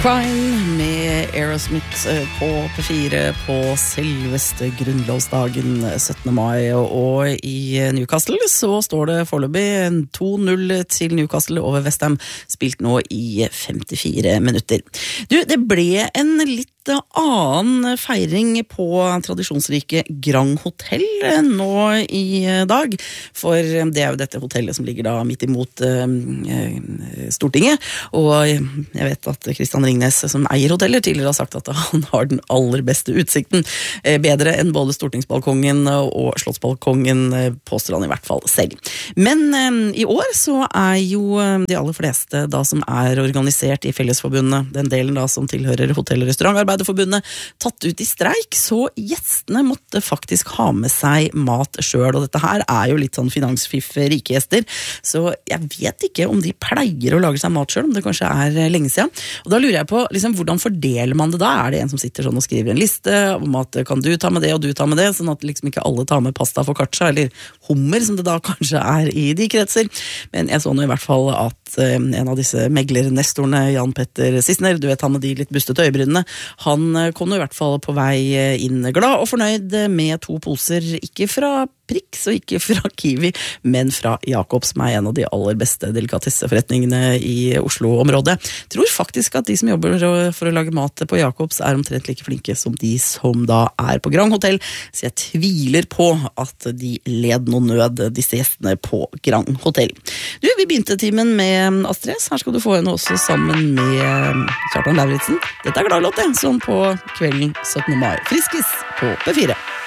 Crime med Aerosmith på P4 på selveste grunnlovsdagen 17. mai, og i Newcastle så står det foreløpig 2-0 til Newcastle over West Ham, spilt nå i 54 minutter. Du, det ble en litt annen feiring på tradisjonsrike Grand Hotel nå i dag, for det er jo dette hotellet som ligger da midt imot Stortinget, og jeg vet at Kristian Ringnes, som eier hoteller, tidligere har sagt at han har den aller beste utsikten, bedre enn både stortingsbalkongen og slottsbalkongen, påstår han i hvert fall selv. Men i år så er jo de aller fleste da som er organisert i Fellesforbundet, den delen da som tilhører Hotell- og Restaurantarbeiderforbundet, tatt ut i streik, så gjestene måtte faktisk ha med seg mat selv, og dette her er jo litt sånn finansfiff rike gjester, så jeg vet ikke om de pleier å lage seg mat selv, om det kanskje er lenge siden. Og da lurer jeg på, liksom, hvordan fordeler man det da? Er det en som sitter sånn og skriver en liste om at kan du ta med det og du ta med det, sånn at liksom ikke alle tar med pasta focaccia eller hummer, som det da kanskje er i de kretser. Men jeg så nå i hvert fall at en av disse meglernestorene, Jan Petter Sissener, du vet han med de litt bustete øyebrynene, han kom nå i hvert fall på vei inn glad og fornøyd med 2 poser, ikke fra Prix og ikke fra Kiwi, men fra Jacobs, som er en av de aller beste delikatesseforretningene i Oslo-området. Jeg tror faktisk at de som jobber for å lage mat på Jacobs er omtrent like flinke som de som da er på Grand Hotel, så jeg tviler på at de led noe nød, disse gjestene på Grand Hotel. Du, vi begynte timen med Astrid S. Her skal du få henne også sammen med Kjartan Lauritzen. Dette er glad låt, sånn på kvelden 17. mai. Friskis på P4.